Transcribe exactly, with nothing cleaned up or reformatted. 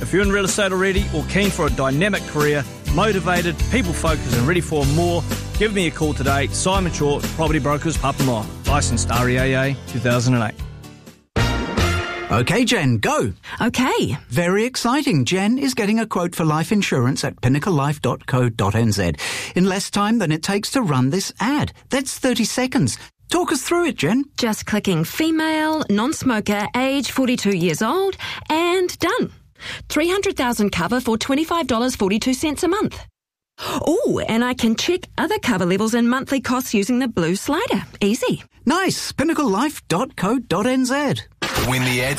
If you're in real estate already or keen for a dynamic career, motivated, people-focused and ready for more, give me a call today. Simon Short, Property Brokers, Papamoa. Licensed R E A A two thousand eight. OK, Jen, go. OK. Very exciting. Jen is getting a quote for life insurance at pinnacle life dot co dot n z in less time than it takes to run this ad. That's thirty seconds. Talk us through it, Jen. Just clicking female, non-smoker, age forty-two years old, and done. three hundred thousand cover for twenty-five dollars and forty-two cents a month. Oh, and I can check other cover levels and monthly costs using the blue slider. Easy. Nice. pinnacle life dot co dot n z. When the ad